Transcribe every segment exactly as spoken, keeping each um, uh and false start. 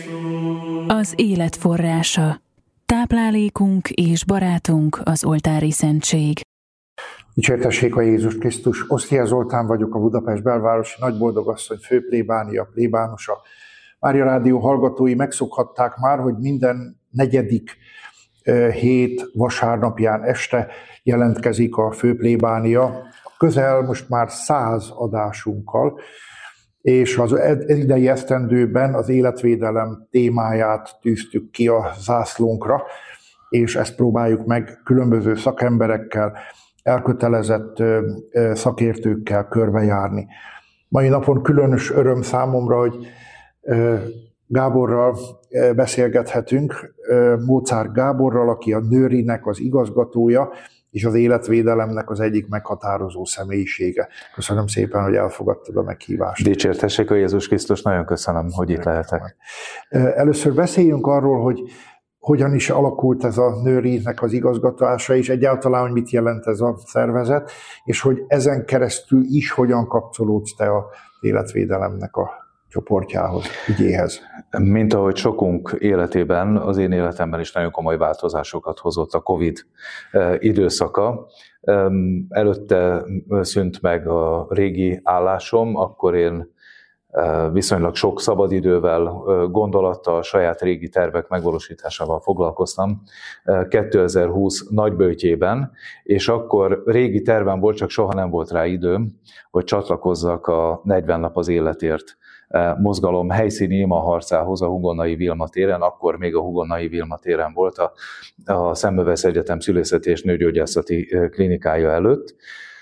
Az élet forrása. Táplálékunk és barátunk az oltári szentség. Dicsértessék a Jézus Krisztus! Osztia Zoltán vagyok, a Budapest belvárosi nagyboldogasszony főplébánia, plébánusa. Mária Rádió hallgatói megszokhatták már, hogy minden negyedik hét vasárnapján este jelentkezik a főplébánia, közel most már száz adásunkkal, és az idei esztendőben az életvédelem témáját tűztük ki a zászlónkra, és ezt próbáljuk meg különböző szakemberekkel, elkötelezett szakértőkkel körbejárni. Mai napon különös öröm számomra, hogy Gáborral beszélgethetünk, Mozart Gáborral, aki a Nőrinek az igazgatója, és az életvédelemnek az egyik meghatározó személyisége. Köszönöm szépen, hogy elfogadtad a meghívást. Dicsértessék a Jézus Krisztus, nagyon köszönöm, hogy itt lehetek. Először beszéljünk arról, hogy hogyan is alakult ez a Nőrinek az igazgatása, és egyáltalán, hogy mit jelent ez a szervezet, és hogy ezen keresztül is hogyan kapcsolódsz te az életvédelemnek a csoportjához, ügyéhez. Mint ahogy sokunk életében, az én életemben is nagyon komoly változásokat hozott a Covid időszaka. Előtte szűnt meg a régi állásom, akkor én viszonylag sok szabadidővel, gondolattal, saját régi tervek megvalósításával foglalkoztam kétezer-húsz nagyböjtjében, és akkor régi tervem volt, csak soha nem volt rá időm, hogy csatlakozzak a negyven nap az életért mozgalom helyszíni imaharcához a Hugonai Vilma téren, akkor még a Hugonai Vilma téren volt a, a Szemövesz Egyetem Szülészeti és Nőgyógyászati Klinikája előtt,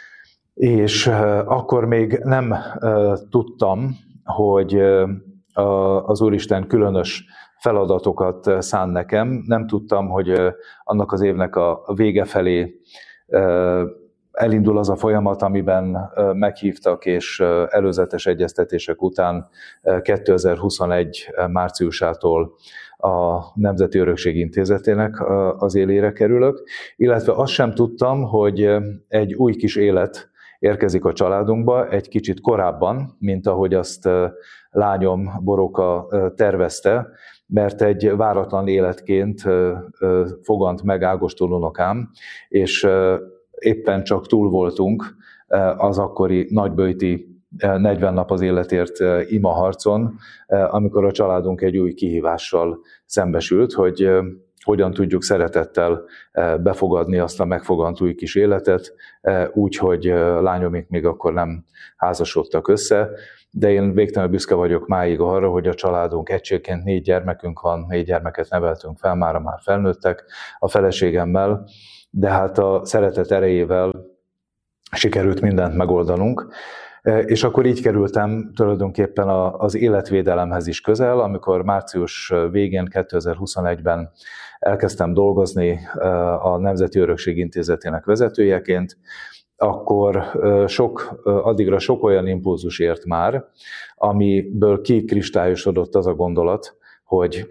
és akkor még nem tudtam, hogy az Úristen különös feladatokat szán nekem, nem tudtam, hogy annak az évnek a vége felé elindul az a folyamat, amiben meghívtak, és előzetes egyeztetések után kétezer-huszonegy márciusától a Nemzeti Örökség Intézetének az élére kerülök, illetve azt sem tudtam, hogy egy új kis élet érkezik a családunkba egy kicsit korábban, mint ahogy azt lányom Boroka tervezte, mert egy váratlan életként fogant meg Ágoston unokám, és éppen csak túl voltunk az akkori nagyböjti negyven nap az életért imaharcon, amikor a családunk egy új kihívással szembesült, hogy hogyan tudjuk szeretettel befogadni azt a megfogant új kis életet, úgy, hogy lányomik még akkor nem házasodtak össze, de én végtelenül büszke vagyok máig arra, hogy a családunk egységként négy gyermekünk van, négy gyermeket neveltünk fel, mára már felnőttek a feleségemmel, de hát a szeretet erejével sikerült mindent megoldanunk. És akkor így kerültem tulajdonképpen az életvédelemhez is közel, amikor március végén kétezer-huszonegyben elkezdtem dolgozni a Nemzeti Örökség Intézetének vezetőjeként, akkor sok, addigra sok olyan impulzus ért már, amiből kikristályosodott az a gondolat, hogy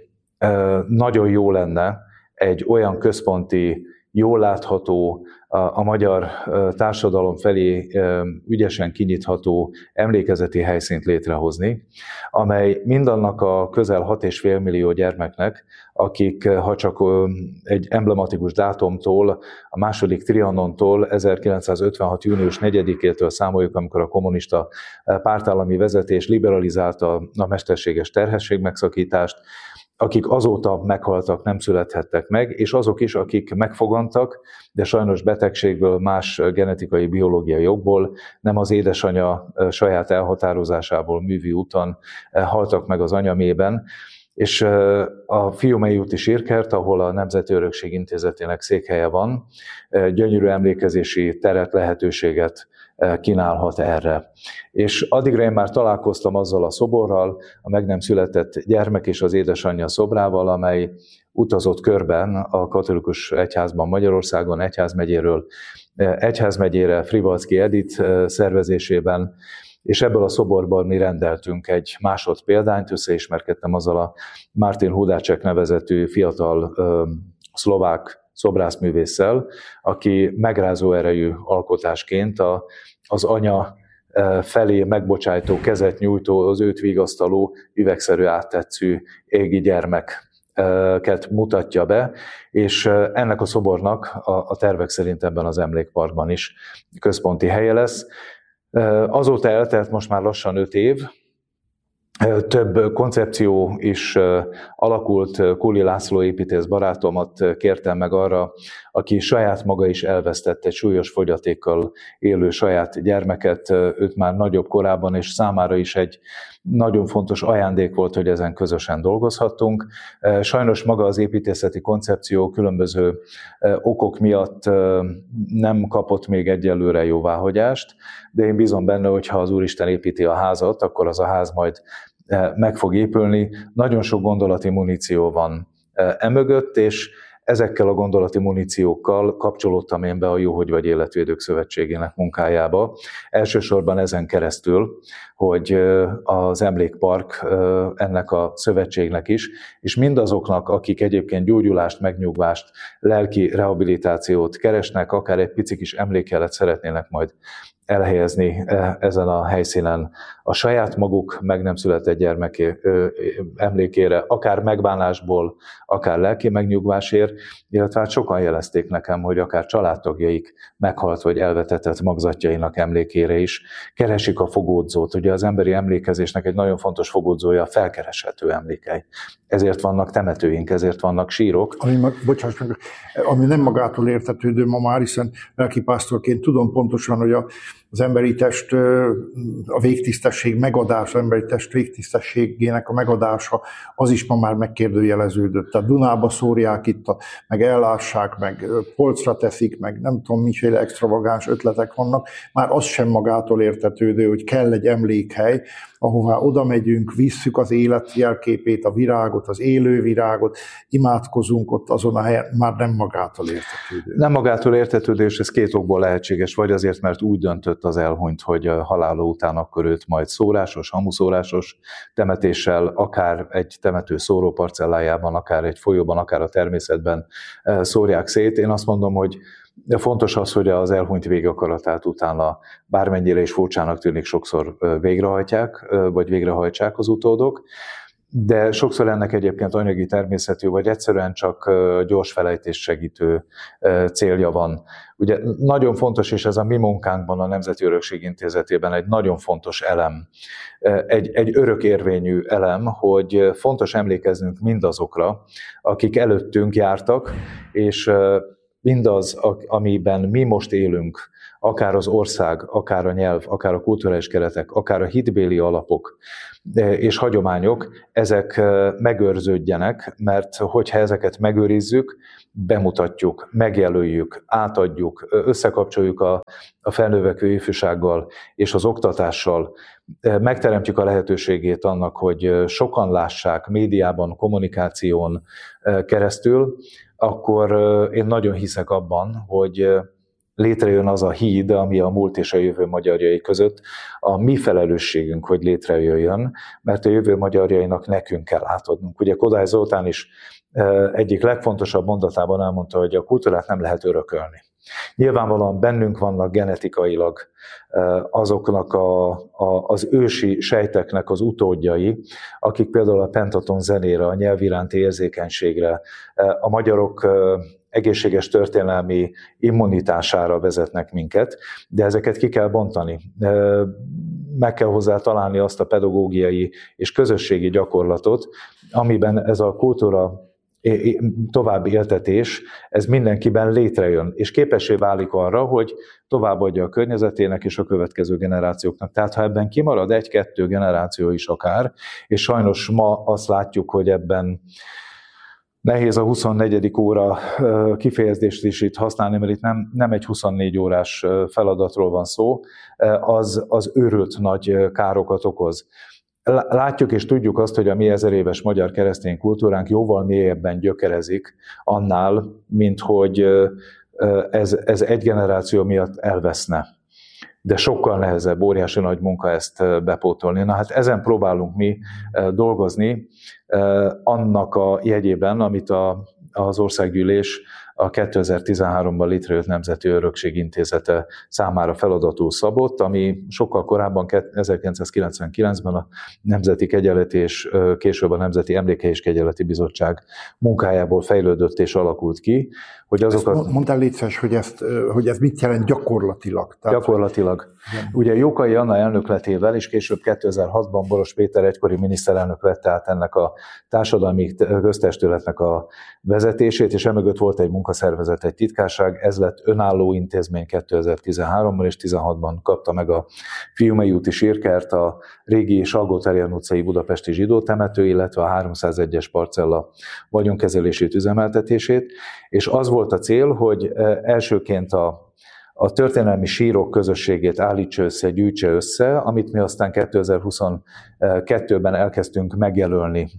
nagyon jó lenne egy olyan központi, jól látható, a, a magyar társadalom felé ügyesen kinyitható emlékezeti helyszínt létrehozni, amely mindannak a közel hat és fél millió gyermeknek, akik, ha csak egy emblematikus dátumtól, a második Trianontól, ezerkilencszázötvenhat június negyedikétől számoljuk, amikor a kommunista pártállami vezetés liberalizálta a mesterséges terhesség megszakítást, akik azóta meghaltak, nem születhettek meg, és azok is, akik megfogantak, de sajnos betegségből, más genetikai, biológiai okból, nem az édesanyja saját elhatározásából, művi úton haltak meg az anyamében, és a Fiumei úti Sírkert, ahol a Nemzeti Örökség Intézetének székhelye van, gyönyörű emlékezési teret, lehetőséget kínálhat erre. És addigra én már találkoztam azzal a szoborral, a meg nem született gyermek és az édesanyja szobrával, amely utazott körben a katolikus egyházban Magyarországon, egyházmegyéről egyházmegyére, Frivalszki Edith szervezésében, és ebből a szoborban mi rendeltünk egy másodpéldányt, összeismerkedtem azzal a Martin Hudáček nevezetű fiatal ö, szlovák szobrászművésszel, aki megrázó erejű alkotásként a, az anya felé megbocsájtó, kezet nyújtó, az őt vigasztaló, üvegszerű áttetsző égi gyermeket mutatja be, és ennek a szobornak a tervek szerint ebben az emlékparkban is központi helye lesz. Azóta eltelt most már lassan öt év, több koncepció is alakult. Kuli László építész barátomat kértem meg arra, aki saját maga is elvesztett egy súlyos fogyatékkal élő saját gyermeket, őt már nagyobb korában, és számára is egy nagyon fontos ajándék volt, hogy ezen közösen dolgozhattunk. Sajnos maga az építészeti koncepció különböző okok miatt nem kapott még egyelőre jóváhagyást, de én bízom benne, hogy ha az Úristen építi a házat, akkor az a ház majd meg fog épülni. Nagyon sok gondolati muníció van emögött, és ezekkel a gondolati muníciókkal kapcsolódtam én be a Jó, hogy vagy Életvédők Szövetségének munkájába. Elsősorban ezen keresztül, hogy az emlékpark ennek a szövetségnek is, és mindazoknak, akik egyébként gyógyulást, megnyugvást, lelki rehabilitációt keresnek, akár egy pici kis emlékjelet szeretnének majd elhelyezni ezen a helyszínen a saját maguk meg nem született gyermeké emlékére, akár megbánásból, akár lelki megnyugvásért, illetve hát sokan jelezték nekem, hogy akár családtagjaik meghalt vagy elvetetett magzatjainak emlékére is keresik a fogódzót. Ugye az emberi emlékezésnek egy nagyon fontos fogódzója a felkereshető emlékei. Ezért vannak temetőink, ezért vannak sírok. Ami, bocsáss meg, ami nem magától értetődő ma már, hiszen lelkipásztorként tudom pontosan, hogy a az emberi test, a végtisztesség megadása, az emberi test végtisztességének a megadása, az is ma már megkérdőjeleződött. Tehát Dunába szórják itt, a, meg ellássák, meg polcra teszik, meg nem tudom, miféle extravagáns ötletek vannak. Már az sem magától értetődő, hogy kell egy emlékhely, ahová oda megyünk, visszük az élet jelképét, a virágot, az élő virágot, imádkozunk ott azon a helyen, már nem magától értetődő. Nem magától értetődő, és ez két okból lehetséges, vagy azért, mert úgy döntött az elhunyt, hogy a halála után akkor őt majd szórásos, hamuszórásos temetéssel, akár egy temető szóróparcellájában, akár egy folyóban, akár a természetben szórják szét. Én azt mondom, hogy de fontos az, hogy az elhunyt végakaratát utána bármennyire is furcsának tűnik, sokszor végrehajtják, vagy végrehajtsák az utódok, de sokszor ennek egyébként anyagi természetű, vagy egyszerűen csak gyors felejtést segítő célja van. Ugye nagyon fontos, és ez a mi munkánkban, a Nemzeti Örökség Intézetében egy nagyon fontos elem, egy, egy örökérvényű elem, hogy fontos emlékeznünk mindazokra, akik előttünk jártak, és mindaz, amiben mi most élünk, akár az ország, akár a nyelv, akár a kulturális keretek, akár a hitbéli alapok és hagyományok, ezek megőrződjenek, mert hogyha ezeket megőrizzük, bemutatjuk, megjelöljük, átadjuk, összekapcsoljuk a, a felnövekvő ifjúsággal és az oktatással, megteremtjük a lehetőségét annak, hogy sokan lássák médiában, kommunikáción keresztül, akkor én nagyon hiszek abban, hogy létrejön az a híd, ami a múlt és a jövő magyarjai között a mi felelősségünk, hogy létrejöjjön, mert a jövő magyarjainak nekünk kell átadnunk. Ugye Kodály Zoltán is egyik legfontosabb mondatában elmondta, hogy a kultúrát nem lehet örökölni. Nyilvánvalóan bennünk vannak genetikailag azoknak a, a, az ősi sejteknek az utódjai, akik például a pentaton zenére, a nyelv iránti érzékenységre, a magyarok egészséges történelmi immunitására vezetnek minket, de ezeket ki kell bontani. Meg kell hozzá találni azt a pedagógiai és közösségi gyakorlatot, amiben ez a kultúra további éltetés, ez mindenkiben létrejön, és képessé válik arra, hogy továbbadja a környezetének és a következő generációknak. Tehát ha ebben kimarad egy-kettő generáció is akár, és sajnos ma azt látjuk, hogy ebben nehéz a huszonnegyedik óra kifejezést is itt használni, mert itt nem, nem egy huszonnégy órás feladatról van szó, az, az őrült nagy károkat okoz. Látjuk és tudjuk azt, hogy a mi ezer éves magyar keresztény kultúránk jóval mélyebben gyökerezik annál, mint hogy ez, ez egy generáció miatt elveszne. De sokkal nehezebb, óriási nagy munka ezt bepótolni. Na hát ezen próbálunk mi dolgozni, annak a jegyében, amit a, az országgyűlés a kétezer-tizenháromban létrejött Nemzeti Örökség Intézete számára feladatul szabott, ami sokkal korábban, ezerkilencszázkilencvenkilencben a Nemzeti Kegyeleti és később a Nemzeti Emléke és Kegyeleti Bizottság munkájából fejlődött és alakult ki, hogy azokat... Mondtál létszes, hogy, ezt, hogy ez mit jelent gyakorlatilag? Tehát, gyakorlatilag. Igen. Ugye Jókai Anna elnökletével, és később kétezer-hatban Boros Péter egykori miniszterelnök vette át ennek a társadalmi köztestületnek a vezetését, és emögött volt egy munkaszervezet, egy titkárság, ez lett önálló intézmény kétezer-tizenháromban, és tizenhatban kapta meg a Fiumei úti sírkert, a régi Salgó-Terjen utcai budapesti zsidó temető, illetve a háromszázegyes parcella vagyonkezelését, üzemeltetését, és az volt a cél, hogy elsőként a a történelmi sírok közösségét állítsa össze, gyűjtse össze, amit mi aztán kétezer-huszonkettőben elkezdtünk megjelölni,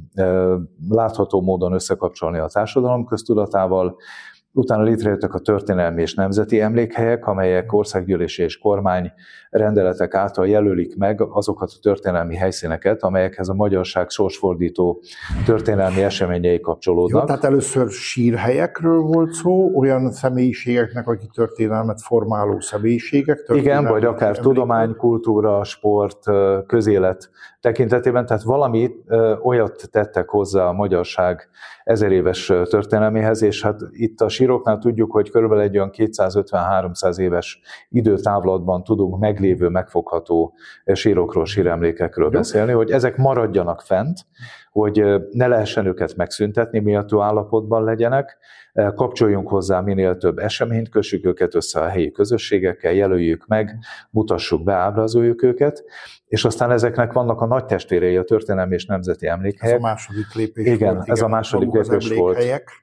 látható módon összekapcsolni a társadalom köztudatával. Utána létrejöttek a történelmi és nemzeti emlékhelyek, amelyek országgyűlési és kormány rendeletek által jelölik meg azokat a történelmi helyszíneket, amelyekhez a magyarság sorsfordító történelmi eseményei kapcsolódnak. Jó, tehát először sírhelyekről volt szó, olyan személyiségeknek, akik történelmet formáló személyiségek. Igen, vagy akár emlékek. Tudomány, kultúra, sport, közélet tekintetében, tehát valami olyat tettek hozzá a magyarság ezer éves történelméhez, és hát itt a síroknál tudjuk, hogy körülbelül egy olyan kétszázötven-háromszáz éves időtávlatban tudunk meglévő, megfogható sírokról, síremlékekről beszélni, hogy ezek maradjanak fent, hogy ne lehessen őket megszüntetni, méltó állapotban legyenek, kapcsoljunk hozzá minél több eseményt, kössük őket össze a helyi közösségekkel, jelöljük meg, mutassuk be, ábrázoljuk őket, és aztán ezeknek vannak a nagy testvérei, a történelmi és nemzeti emlékhelyek. Ez a második lépés igen, volt. Ez a második lépés volt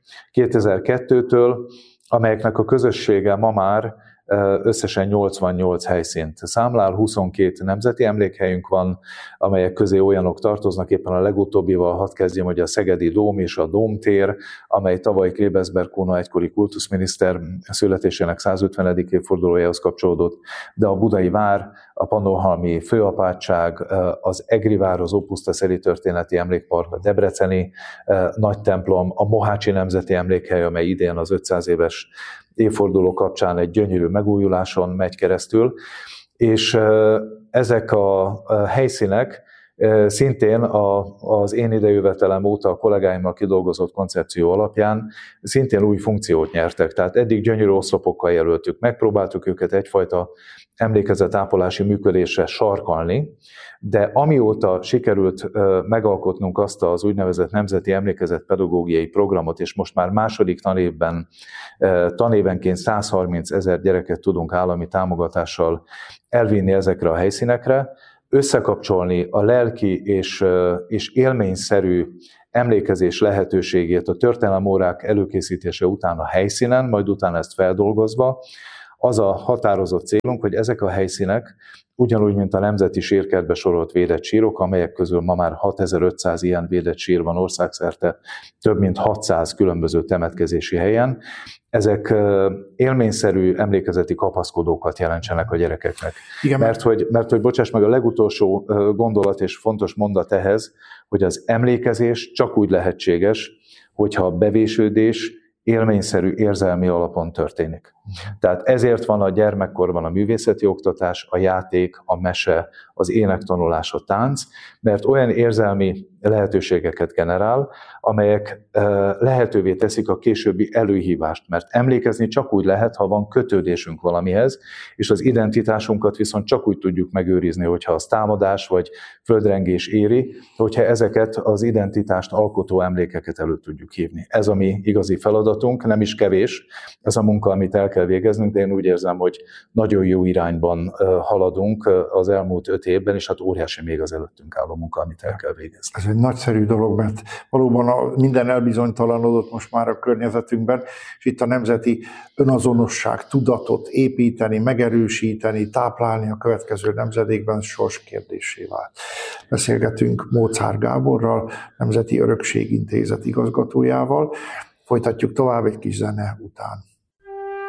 kétezer-kettőtől, amelyeknek a közössége ma már összesen nyolcvannyolc helyszínt számlál, huszonkét nemzeti emlékhelyünk van, amelyek közé olyanok tartoznak, éppen a legutóbbival hadd kezdjem, hogy a Szegedi Dóm és a Dómtér, amely tavaly Klebersberg Kóna egykori kultuszminiszter születésének százötvenedik évfordulójához kapcsolódott, de a Budai Vár, a Pannonhalmi Főapátság, az Egri vár, az Ópusztaszeli Történeti Emlékpark, a Debreceni nagy templom, a Mohácsi Nemzeti Emlékhely, amely idén az ötszáz éves évforduló kapcsán egy gyönyörű megújuláson megy keresztül, és ezek a helyszínek szintén az én idejövetelem óta a kollégáimmal kidolgozott koncepció alapján szintén új funkciót nyertek. Tehát eddig gyönyörű oszlopokkal jelöltük, megpróbáltuk őket egyfajta emlékezetápolási működésre sarkalni, de amióta sikerült megalkotnunk azt az úgynevezett Nemzeti Emlékezetpedagógiai Programot, és most már második tanévben, tanévenként százharminc ezer gyereket tudunk állami támogatással elvinni ezekre a helyszínekre, összekapcsolni a lelki és, és élményszerű emlékezés lehetőségét a történelemórák előkészítése után a helyszínen, majd utána ezt feldolgozva. Az a határozott célunk, hogy ezek a helyszínek ugyanúgy, mint a Nemzeti Sírkertbe sorolt védett sírok, amelyek közül ma már hatezer-ötszáz ilyen védett sír van országszerte, több mint hatszáz különböző temetkezési helyen, ezek élményszerű emlékezeti kapaszkodókat jelentsenek a gyerekeknek. Igen, mert, hogy, mert hogy bocsáss meg, a legutolsó gondolat és fontos mondat ehhez, hogy az emlékezés csak úgy lehetséges, hogyha a bevésődés élményszerű érzelmi alapon történik. Tehát ezért van a gyermekkorban a művészeti oktatás, a játék, a mese, az énektanulás, a tánc, mert olyan érzelmi lehetőségeket generál, amelyek lehetővé teszik a későbbi előhívást, mert emlékezni csak úgy lehet, ha van kötődésünk valamihez, és az identitásunkat viszont csak úgy tudjuk megőrizni, hogyha az támadás vagy földrengés éri, hogyha ezeket az identitást alkotó emlékeket elő tudjuk hívni. Ez a mi igazi feladatunk, nem is kevés, ez a munka, amit el kell végeznünk, de én úgy érzem, hogy nagyon jó irányban haladunk az elmúlt öt évben, és hát óriási még az előttünk álló munka, amit el kell végezni. Ez egy nagyszerű dolog, mert valóban a, minden elbizonytalanodott most már a környezetünkben, és itt a nemzeti önazonosság, tudatot építeni, megerősíteni, táplálni a következő nemzedékben sors kérdéssé vált. Beszélgetünk Mozár Gáborral, Nemzeti Örökség Intézet igazgatójával. Folytatjuk tovább egy kis zene után.